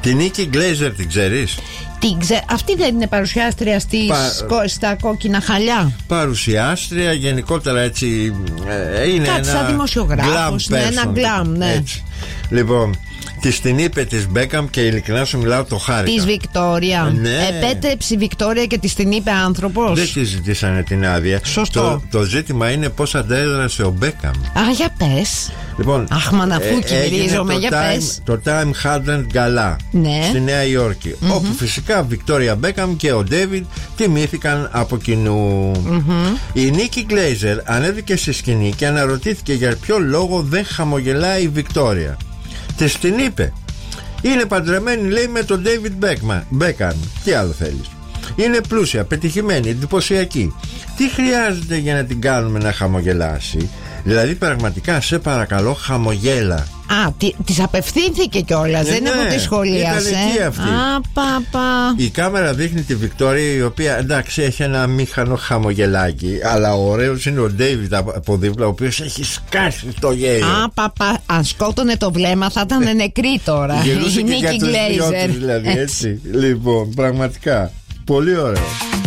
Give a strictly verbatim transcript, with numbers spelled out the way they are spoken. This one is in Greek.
Την Νίκη Γκλέιζερ την ξέρεις? Την ξε... Αυτή δεν είναι παρουσιάστρια στις... Πα... στα κόκκινα χαλιά? Παρουσιάστρια, γενικότερα έτσι. Ε, είναι κάτι ένα σαν δημοσιογράφος, ναι, ένα γκλάμ, ναι. Έτσι. Λοιπόν, της την είπε της Μπέκαμ και ειλικρινά σου μιλάω, το χάρηκα. Της Βικτόρια. Ναι. Επέτρεψε η Βικτόρια και της την είπε άνθρωπος. Δεν της ζητήσανε την άδεια. Σωστό. Το, το ζήτημα είναι πώς αντέδρασε ο Μπέκαμ. Α, για πες. Λοιπόν, αχ, μαναφούκι, ε, γυρίζομαι, για time, πες. Το Time Hardened Gala, ναι, στη Νέα Υόρκη, mm-hmm. όπου φυσικά Βικτόρια Μπέκαμ και ο Ντέιβιντ τιμήθηκαν από κοινού. Mm-hmm. Η Νίκη Γκλέιζερ ανέβηκε στη σκηνή και αναρωτήθηκε για ποιο λόγο δεν χαμογελάει η Βικτόρια. Της την είπε, είναι παντρεμένη, λέει, με τον Ντέιβιντ Μπέκαμ. Τι άλλο θέλεις? Είναι πλούσια, πετυχημένη, εντυπωσιακή. Τι χρειάζεται για να την κάνουμε να χαμογελάσει? Δηλαδή πραγματικά σε παρακαλώ, χαμογέλα. Α, της απευθύνθηκε κιόλας, ε, δεν ναι, είναι από τη σχολίασε. Ήταν αυτή. Α, παπα. Η κάμερα δείχνει τη Βικτόρια, η οποία εντάξει έχει ένα μήχανο χαμογελάκι, αλλά ο ωραίος είναι ο Ντέιβιντ από δίπλα, ο οποίος έχει σκάσει το γέλιο. Α, παπα, αν σκότωνε το βλέμμα θα ήταν νεκρή τώρα. Γελούσε και για τους δυο τους δηλαδή, έτσι. Λοιπόν, πραγματικά πολύ ωραίο.